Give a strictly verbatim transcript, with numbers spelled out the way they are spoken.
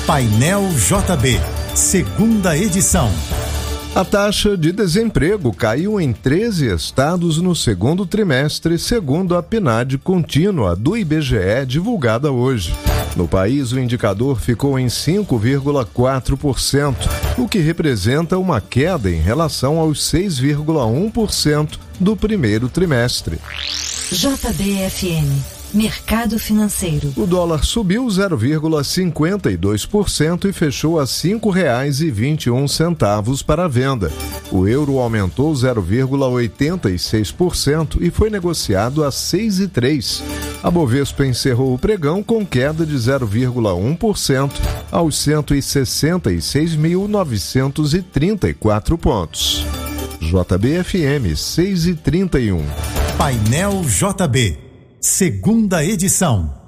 Painel J B, segunda edição. A taxa de desemprego caiu em treze estados no segundo trimestre, segundo a P N A D contínua do I B G E divulgada hoje. No país, o indicador ficou em cinco vírgula quatro por cento, o que representa uma queda em relação aos seis vírgula um por cento do primeiro trimestre. J B F M, Mercado Financeiro. O dólar subiu zero vírgula cinquenta e dois por cento e fechou a cinco reais e vinte e um centavos para a venda. O euro aumentou zero vírgula oitenta e seis por cento e foi negociado a seis e três. A Bovespa encerrou o pregão com queda de zero vírgula um por cento aos cento e sessenta e seis mil novecentos e trinta e quatro pontos. J B F M seis e trinta e um. Painel J B, segunda edição.